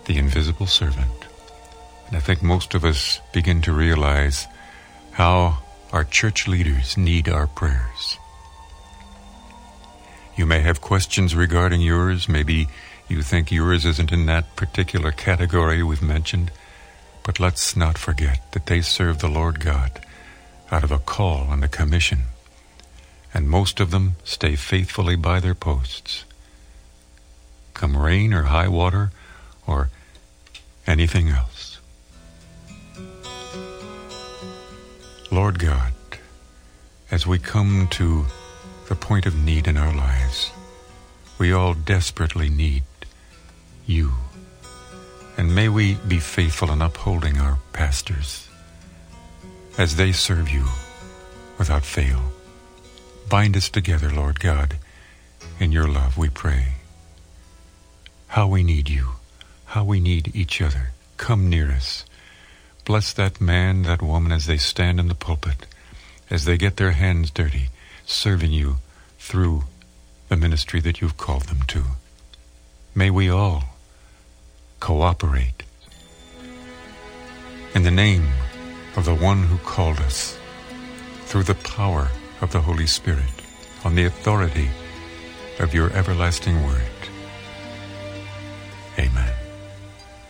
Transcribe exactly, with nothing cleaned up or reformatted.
the invisible servant. And I think most of us begin to realize how our church leaders need our prayers. You may have questions regarding yours. Maybe you think yours isn't in that particular category we've mentioned. But let's not forget that they serve the Lord God out of a call and a commission. And most of them stay faithfully by their posts. Come rain or high water or anything else. Lord God, as we come to the point of need in our lives, we all desperately need you. And may we be faithful in upholding our pastors as they serve you without fail. Bind us together, Lord God, in your love, we pray. How we need you, how we need each other. Come near us. Bless that man, that woman as they stand in the pulpit, as they get their hands dirty, serving you through the ministry that you've called them to. May we all cooperate in the name of the one who called us, through the power of the Holy Spirit, on the authority of your everlasting word. Amen.